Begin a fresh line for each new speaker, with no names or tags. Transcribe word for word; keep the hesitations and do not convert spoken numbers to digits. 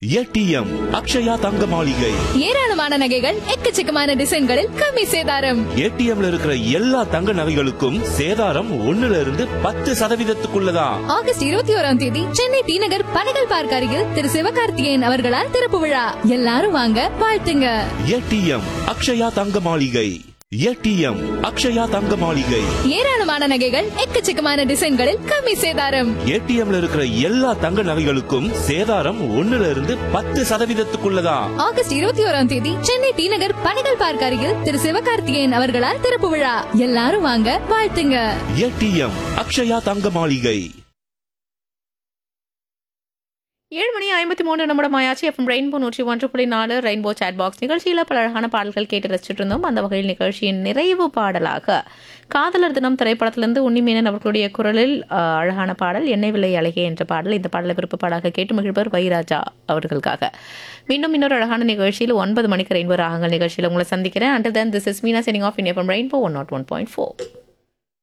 ATM Akshaya தங்க மாளிகை.
ஏராளமான நகைகள் எக்கச்சக்கமான டிசைன்களில் கம்மி சேதாரம்.
ஏடிஎம்ல இருக்கிற எல்லா தங்க நகைகளுக்கும் சேதாரம் ஒண்ணுல இருந்து பத்து சதவீதத்துக்குள்ளதான்.
ஆகஸ்ட் இருபத்தி ஓராம் தேதி சென்னை டி நகர் பனகல் பார்க் அருகில் திரு சிவகார்த்திகேயன் அவர்களால் திறப்பு விழா. எல்லாரும் வாங்க, வாழ்த்துங்க.
ஏடிஎம் அக்ஷயா தங்க மாளிகை. ஏடிஎம் அக்ஷயா தங்க மாளிகை.
ஏராளமான நகைகள் எக்கச்சக்கமான டிசைன்களில் கம்மி சேதாரம்.
ஏடிஎம்ல இருக்கிற எல்லா தங்க நகைகளுக்கும் சேதாரம் ஒண்ணுல இருந்து பத்து சதவீதத்துக்குள்ளதான்.
ஆகஸ்ட் இருபத்தி ஓராம் தேதி சென்னை டி நகர் பனகல் பார்க் அருகில் திரு சிவகார்த்திகேயன் அவர்களால் திறப்பு விழா. எல்லாரும் வாங்க, வாழ்த்துங்க.
ஏடிஎம் அக்ஷயா தங்க மாளிகை.
ஏழு மணி ஐம்பத்தி மூணு நிமிடம் ஆயாச்சு. எஃப்எம் ரெயின்போ நூற்றி ஒன்று புள்ளி நாலு ரெயின்போ சாட் பாக்ஸ் நிகழ்ச்சியில் பல அழகான பாடல்கள் கேட்டு ரசிச்சுட்டு இருந்தோம். அந்த வகையில் நிகழ்ச்சியின் நிறைவு பாடலாக காதலர் தினம் திரைப்படத்திலிருந்து உன்னிமேனன் அவர்களுடைய குரலில் அழகான பாடல் எண்ணெய் விலை அழகே என்ற பாடல். இந்த பாடலை விருப்ப பாடலாக கேட்டு மகிழ்வர் வைராஜா அவர்களுக்காக. மீண்டும் இன்னொரு அழகான நிகழ்ச்சியில் ஒன்பது மணிக்கு ரெயின்போ ராகங்கள் நிகழ்ச்சியில் உங்களை சந்திக்கிறேன். Until then this is Meena signing of in FM rainbow one not one point four.